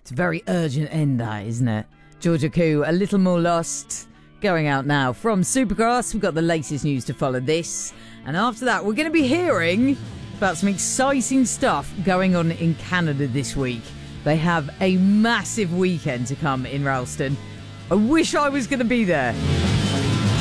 It's a very urgent end, that, isn't it? Georgia Koo, A Little More Lost, going out now from Supergrass. We've got the latest news to follow this. And after that, we're going to be hearing about some exciting stuff going on in Canada this week. They have a massive weekend to come in Ralston. I wish I was going to be there.